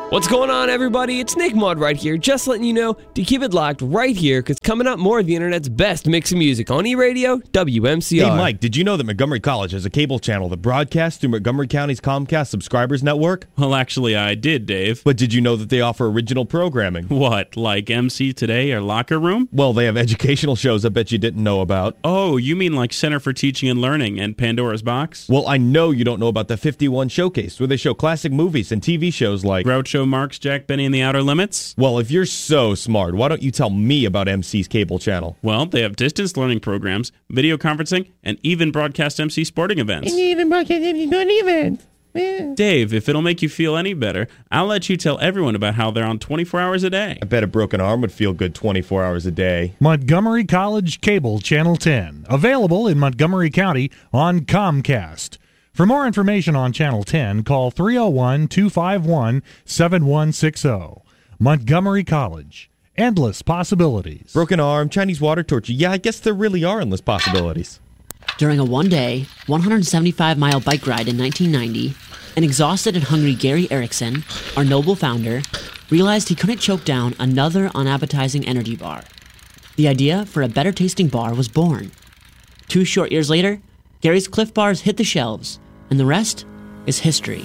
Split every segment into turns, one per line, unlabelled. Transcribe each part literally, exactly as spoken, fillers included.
What's going on, everybody? It's Nick Mudd right here, just letting you know to keep it locked right here, because coming up more of the internet's best mix of music on E-Radio, W M C R.
Hey, Mike, did you know that Montgomery College has a cable channel that broadcasts through Montgomery County's Comcast Subscribers Network?
Well, actually, I did, Dave.
But did you know that they offer original programming?
What, like M C Today or Locker Room?
Well, they have educational shows I bet you didn't know about.
Oh, you mean like Center for Teaching and Learning and Pandora's Box?
Well, I know you don't know about the fifty-one Showcase, where they show classic movies and T V shows like
Groucho Marx, Jack Benny and the Outer Limits?
Well, if you're so smart, why don't you tell me about M C's cable channel?
Well, they have distance learning programs, video conferencing, and even broadcast M C sporting events.
And even broadcast M C sporting events. Yeah.
Dave, if it'll make you feel any better, I'll let you tell everyone about how they're on twenty-four hours a day.
I bet a broken arm would feel good twenty-four hours a day.
Montgomery College Cable Channel ten, available in Montgomery County on Comcast. For more information on Channel ten, call three oh one, two five one, seven one six oh. Montgomery College. Endless possibilities.
Broken arm, Chinese water torture. Yeah, I guess there really are endless possibilities.
During a one-day, one hundred seventy-five mile bike ride in nineteen ninety, an exhausted and hungry Gary Erickson, our noble founder, realized he couldn't choke down another unappetizing energy bar. The idea for a better-tasting bar was born. Two short years later, Gary's Cliff Bars hit the shelves, and the rest is history.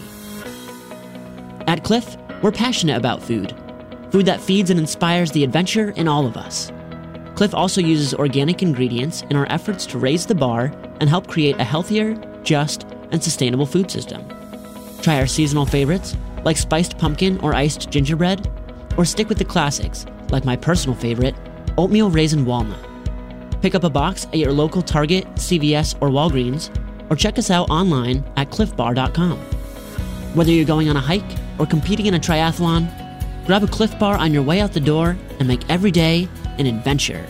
At Cliff, we're passionate about food. Food that feeds and inspires the adventure in all of us. Cliff also uses organic ingredients in our efforts to raise the bar and help create a healthier, just, and sustainable food system. Try our seasonal favorites, like spiced pumpkin or iced gingerbread, or stick with the classics, like my personal favorite, oatmeal raisin walnut. Pick up a box at your local Target, C V S, or Walgreens, or check us out online at cliff bar dot com. Whether you're going on a hike or competing in a triathlon, grab a Cliff Bar on your way out the door and make every day an adventure.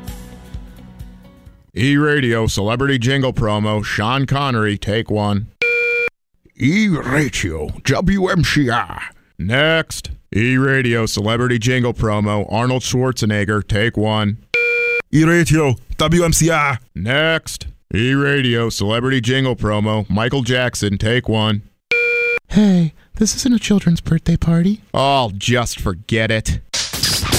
E-Radio Celebrity Jingle Promo, Sean Connery, take one. E-Radio W M C R. Next. E-Radio Celebrity Jingle Promo, Arnold Schwarzenegger, take one.
E-Radio W M C R.
Next. E-Radio Celebrity Jingle Promo, Michael Jackson, take one.
Hey, this isn't a children's birthday party.
Oh, just forget it.